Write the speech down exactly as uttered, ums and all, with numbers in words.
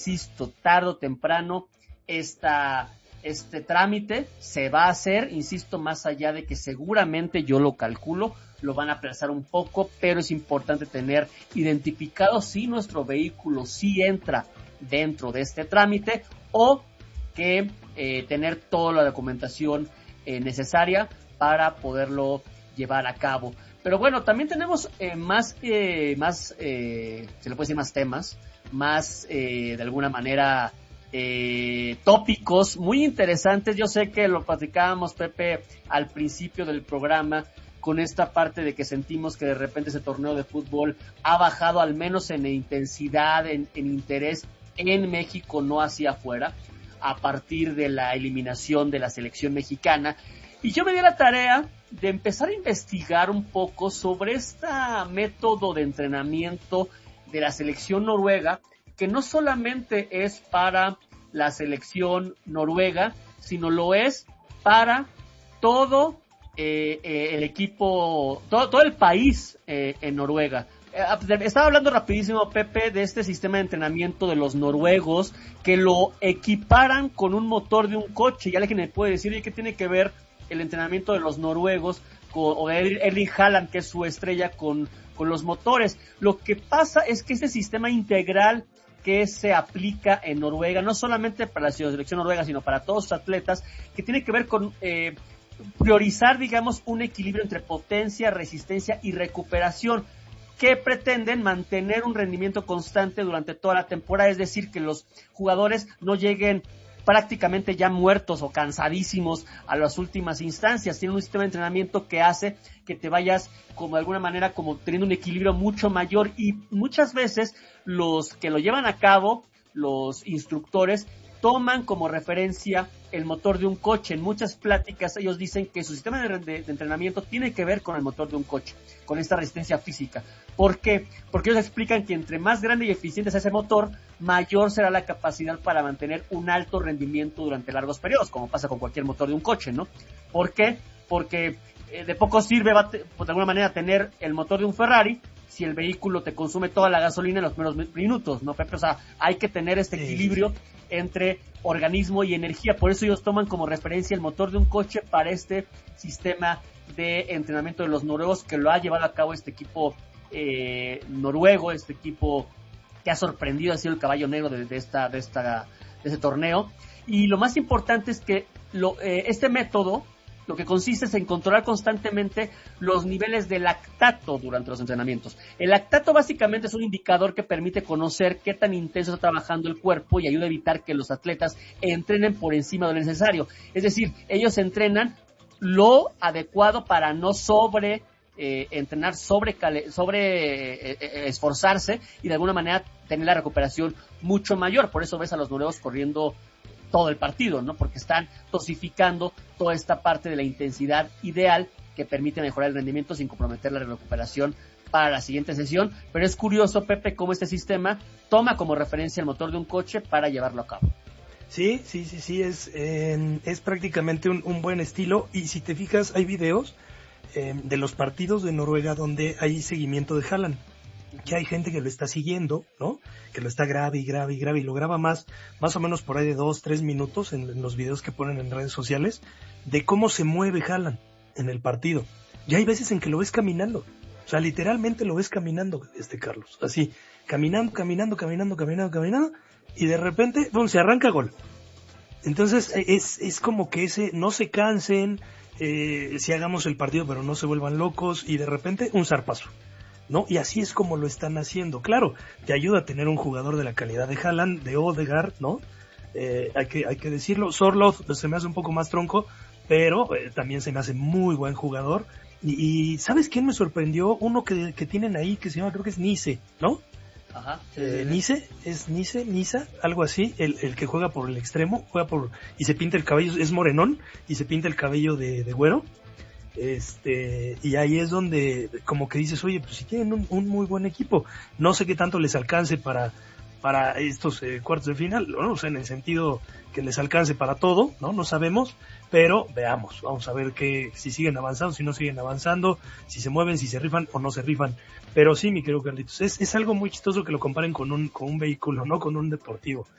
insisto, tarde o temprano esta, este trámite se va a hacer, insisto, más allá de que seguramente yo lo calculo, lo van a aplazar un poco, pero es importante tener identificado si nuestro vehículo sí entra dentro de este trámite o que eh, tener toda la documentación eh, necesaria para poderlo llevar a cabo. Pero bueno, también tenemos eh, más, eh, más eh, se le puede decir más temas, más eh, de alguna manera eh, tópicos muy interesantes. Yo sé que lo platicábamos, Pepe, al principio del programa, con esta parte de que sentimos que de repente ese torneo de fútbol ha bajado al menos en intensidad, en, en interés en México, no hacia afuera, a partir de la eliminación de la selección mexicana. Y yo me di la tarea de empezar a investigar un poco sobre este método de entrenamiento de la selección noruega, que no solamente es para la selección noruega, sino lo es para todo eh, eh, el equipo, todo, todo el país eh, en Noruega. Estaba hablando rapidísimo, Pepe, de este sistema de entrenamiento de los noruegos, que lo equiparan con un motor de un coche. Ya alguien me puede decir, ¿y qué tiene que ver el entrenamiento de los noruegos con, o de Erling Haaland, que es su estrella, con, con los motores? Lo que pasa es que este sistema integral que se aplica en Noruega, no solamente para la selección noruega, sino para todos sus atletas, que tiene que ver con eh, priorizar, digamos, un equilibrio entre potencia, resistencia y recuperación, que pretenden mantener un rendimiento constante durante toda la temporada, es decir, que los jugadores no lleguen prácticamente ya muertos o cansadísimos a las últimas instancias. Tiene un sistema de entrenamiento que hace que te vayas como de alguna manera como teniendo un equilibrio mucho mayor, y muchas veces los que lo llevan a cabo, los instructores, toman como referencia el motor de un coche. En muchas pláticas ellos dicen que su sistema de, de, de entrenamiento tiene que ver con el motor de un coche, con esta resistencia física. ¿Por qué? Porque ellos explican que entre más grande y eficiente sea ese motor, mayor será la capacidad para mantener un alto rendimiento durante largos periodos, como pasa con cualquier motor de un coche, ¿no? ¿Por qué? Porque eh, de poco sirve, va te, de alguna manera, tener el motor de un Ferrari si el vehículo te consume toda la gasolina en los primeros minutos, ¿no, Pepe? O sea, hay que tener este equilibrio entre organismo y energía. Por eso ellos toman como referencia el motor de un coche para este sistema de entrenamiento de los noruegos, que lo ha llevado a cabo este equipo eh, noruego, este equipo que ha sorprendido, ha sido el caballo negro de, de esta, de esta, de este torneo. Y lo más importante es que lo, eh, este método, lo que consiste es en controlar constantemente los niveles de lactato durante los entrenamientos. El lactato básicamente es un indicador que permite conocer qué tan intenso está trabajando el cuerpo y ayuda a evitar que los atletas entrenen por encima de lo necesario. Es decir, ellos entrenan lo adecuado para no sobre eh, entrenar, sobre, sobre eh, eh, esforzarse y de alguna manera tener la recuperación mucho mayor. Por eso ves a los noruegos corriendo todo el partido, ¿no? Porque están dosificando toda esta parte de la intensidad ideal que permite mejorar el rendimiento sin comprometer la recuperación para la siguiente sesión. Pero es curioso, Pepe, cómo este sistema toma como referencia el motor de un coche para llevarlo a cabo. Sí, sí, sí, sí, es, eh, es prácticamente un, un buen estilo. Y si te fijas, hay videos eh, de los partidos de Noruega donde hay seguimiento de Haaland, que hay gente que lo está siguiendo, ¿no? Que lo está grave y grave y grave y lo graba más, más o menos por ahí de dos, tres minutos en, en los videos que ponen en redes sociales de cómo se mueve Haaland en el partido. Y hay veces en que lo ves caminando, o sea, literalmente lo ves caminando, este Carlos, así, caminando, caminando, caminando, caminando, caminando, y de repente, ¡pum!, se arranca gol. Entonces, es, es como que ese, no se cansen, eh, si hagamos el partido, pero no se vuelvan locos, y de repente, un zarpazo, ¿no? Y así es como lo están haciendo. Claro, te ayuda a tener un jugador de la calidad de Haaland, de Odegaard, ¿no? Eh, hay que hay que decirlo. Sorloth pues, se me hace un poco más tronco, pero eh, también se me hace muy buen jugador. Y, y ¿sabes quién me sorprendió? Uno que, que tienen ahí que se llama, creo que es Nice, ¿no? Ajá. Sí, eh, sí, sí. Nice, es Nice, Nisa, algo así, el, el que juega por el extremo, juega por, y se pinta el cabello, es morenón, y se pinta el cabello de, de güero. Este, y ahí es donde como que dices, oye, pues si tienen un, un muy buen equipo, no sé qué tanto les alcance para para estos eh, cuartos de final, ¿no? O sea, en el sentido que les alcance para todo, ¿no? No sabemos, pero veamos, vamos a ver que si siguen avanzando, si no siguen avanzando, si se mueven, si se rifan o no se rifan. Pero sí, mi querido Carlitos, es, es algo muy chistoso que lo comparen con un con un vehículo, no con un deportivo.